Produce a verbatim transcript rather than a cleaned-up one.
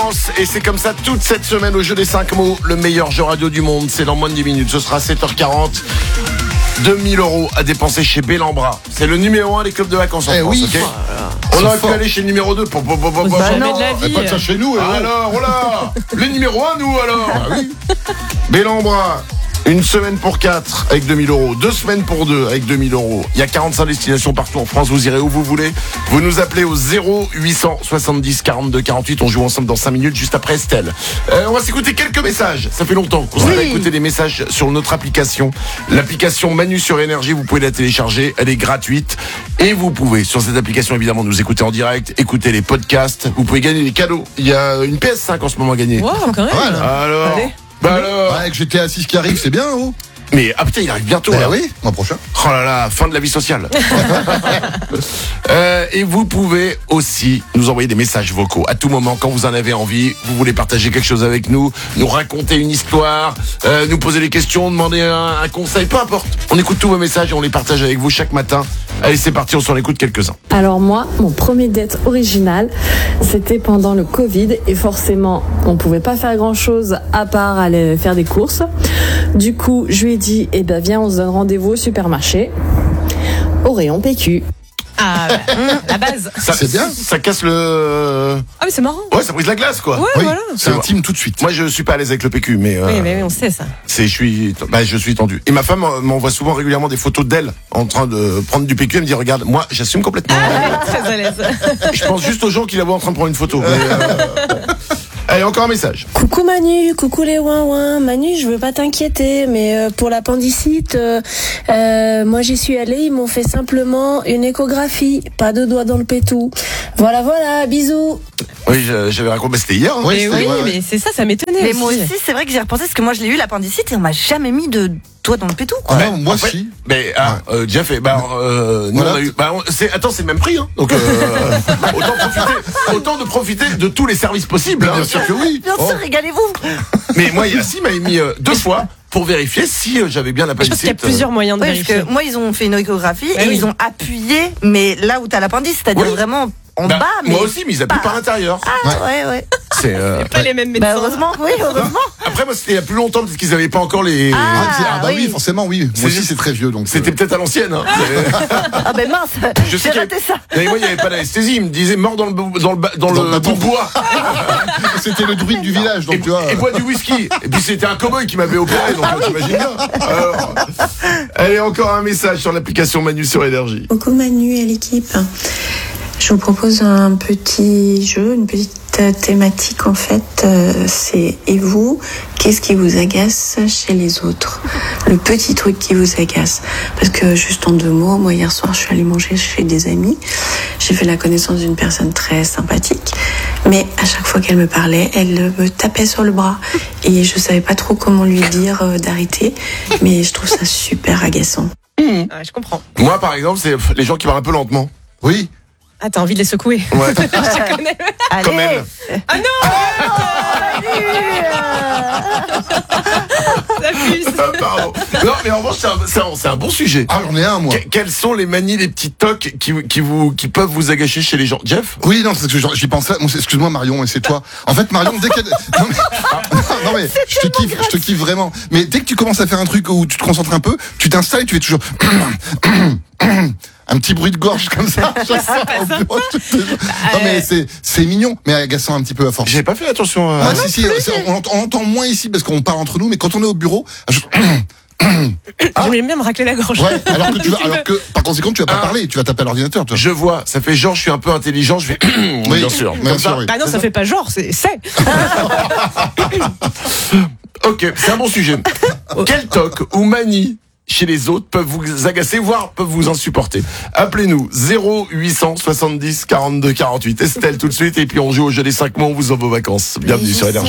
vacances et c'est comme ça toute cette semaine au jeu des cinq mots. Le meilleur jeu radio du monde, c'est dans moins de dix minutes. Ce sera sept heures quarante. deux mille euros à dépenser chez Bellambra. C'est le numéro un des clubs de vacances en eh France, oui. ok. Oh, on aurait fort. pu aller chez le numéro deux pour, pour, pour, pour, pour Bah jamais non, de la vie. Pas de ça chez nous. Ah, alors, oh là, les numéros un, nous alors. Ah oui. Bellambra. Une semaine pour quatre avec deux mille euros. Deux semaines pour deux avec deux mille euros. Il y a quarante-cinq destinations partout en France. Vous irez où vous voulez. Vous nous appelez au zéro huit cent soixante-dix quarante-deux quarante-huit. On joue ensemble dans cinq minutes juste après Estelle. Euh, on va s'écouter quelques messages. Ça fait longtemps qu'on Oui. va écouter des messages sur notre application. L'application Manu sur Énergie, vous pouvez la télécharger. Elle est gratuite. Et vous pouvez, sur cette application, évidemment, nous écouter en direct, écouter les podcasts. Vous pouvez gagner des cadeaux. Il y a une P S cinq en ce moment à gagner. Wow, quand même. Voilà. Alors Allez. Bah alors Ouais, avec G T A six qui arrive, c'est bien, oh. Mais ah putain, il arrive bientôt Bah là. oui, mois prochain. Oh là là, fin de la vie sociale. euh, et vous pouvez aussi nous envoyer des messages vocaux à tout moment quand vous en avez envie. Vous voulez partager quelque chose avec nous, nous raconter une histoire, euh, nous poser des questions, demander un, un conseil, peu importe. On écoute tous vos messages et on les partage avec vous chaque matin. Allez, c'est parti, on s'en écoute quelques-uns. Alors moi, mon premier date original, c'était pendant le Covid et forcément, on pouvait pas faire grand-chose à part aller faire des courses. Du coup, je lui ai dit, eh ben viens, on se donne rendez-vous au supermarché, au rayon P Q. Ah, bah, hum, la base. Ça, C'est bien. Ça casse le... Ah, mais c'est marrant. Ouais, ça brise la glace, quoi. Ouais, Oui, voilà. c'est intime tout de suite. Moi, je suis pas à l'aise avec le P Q, mais... euh, Oui, mais oui, on sait ça. C'est, je suis, bah, je suis tendu. Et ma femme euh, m'envoie souvent régulièrement des photos d'elle en train de prendre du P Q. Elle me dit, regarde, moi, j'assume complètement. Ah, très à l'aise. Je pense juste aux gens qui la voient en train de prendre une photo. Mais, euh, Allez, encore un message. Coucou Manu, coucou les ouin ouin. Manu, je veux pas t'inquiéter, mais euh, pour l'appendicite, euh, euh, moi j'y suis allée, ils m'ont fait simplement une échographie, pas de doigts dans le pétou. Voilà, voilà, bisous. Oui, je- j'avais raconté, bah, c'était hier. Hein. Oui, Mais c'est- oui, ouais, ouais. mais c'est ça, ça m'étonnait Mais aussi. moi aussi, c'est vrai que j'ai repensé parce que moi je l'ai eu l'appendicite et on m'a jamais mis de doigt dans le pétou. Ah Ouais, non, moi en fait, si. Mais ah, euh, Jeff, et bah, euh, nous, Voilà. on a eu, bah, on- c'est, attends, c'est le même prix, hein. Donc euh, autant profiter, autant de profiter de tous les services possibles. Hein. Bien sûr que oui. Bien Oh. sûr, régalez-vous. Mais moi, Yassi m'avait mis euh, deux fois pour vérifier si euh, j'avais bien Je pense qu'il y a l'appendicite. plusieurs moyens de Ouais, parce vérifier. que moi ils ont fait une échographie Bah et oui. ils ont appuyé, mais là où t'as l'appendice, c'est-à-dire Oui. vraiment en Bah, bas. Mais moi aussi, mais ils appuient pas- par l'intérieur. Ah ouais, ouais. C'est, euh, Pas les mêmes médecins. Bah heureusement, oui, heureusement. Après, moi, c'était il y a plus longtemps parce qu'ils n'avaient pas encore les. Ah. Ah, c'est- ah bah oui, oui. forcément, oui. C'est Moi aussi, juste- c'est très vieux, donc. C'était euh, peut-être à l'ancienne. Hein. Ah ben mince, Je sais j'ai qu'il y raté avait- ça. Mais moi, il n'y avait pas d'anesthésie. Il me disait mort dans le bo- dans le ba- dans, Dans le la bout de boue. bois. C'était le druide du village, Et, donc tu vois. et boit du whisky. Et puis c'était un cow-boy qui m'avait opéré, donc Ah euh, t'imagines bien. Alors, allez, encore un message sur l'application Manu sur Énergie. Coucou Manu et l'équipe. Je vous propose un petit jeu, une petite euh, thématique en fait. Euh, c'est et vous, qu'est-ce qui vous agace chez les autres? Le petit truc qui vous agace. Parce que juste en deux mots, moi hier soir je suis allée manger chez des amis. J'ai fait la connaissance d'une personne très sympathique. Mais à chaque fois qu'elle me parlait, elle me tapait sur le bras. Et je savais pas trop comment lui dire euh, d'arrêter. Mais je trouve ça super agaçant. Ah, je comprends. Moi, par exemple, c'est les gens qui parlent un peu lentement. Oui. Ah, t'as envie de les secouer. Ouais. Je te connais. Comme elle. Ah non Ça pue. Ah, pardon. Non, mais en revanche, c'est un, c'est un- c'est un bon sujet. Ah, j'en ai un, moi. Que- quelles sont les manies, les petits tocs qui, qui, vous, qui peuvent vous agacher chez les gens? Jeff? Oui, non, c'est ce que j'en- j'y pensais. Moi, c'est- excuse-moi, Marion, et c'est toi. En fait, Marion, dès qu'elle. Non, mais, non, mais je te kiffe, je te kiffe vraiment. Mais dès que tu commences à faire un truc où tu te concentres un peu, tu t'installes et tu fais toujours. Un petit bruit de gorge comme ça. chaque fois au bureau, je te jure. Non, mais c'est, c'est mignon, mais agaçant un petit peu à force. J'ai pas fait attention à... Ah, si, si, c'est- on, l'entend- on l'entend moins ici parce qu'on parle entre nous, mais quand on est au bureau, je- J'aime bien me racler la gorge. ouais, alors que tu vas, Un petit alors peu. que, par conséquent, tu vas pas Ah. parler, tu vas taper à l'ordinateur, toi. Je vois, ça fait genre, je suis un peu intelligent, je fais... Oui, bien sûr. bien Comme sûr, ça. oui. Bah non, ça fait pas genre, c'est c'est. Ok, c'est un bon sujet. Quel toc ou manie chez les autres peuvent vous agacer, voire peuvent vous insupporter? Appelez-nous zéro huit cent soixante-dix quarante-deux quarante-huit. Estelle tout de suite, et puis on joue au jeu des cinq mots, on vous envoie vos vacances. Bienvenue sur Énergie.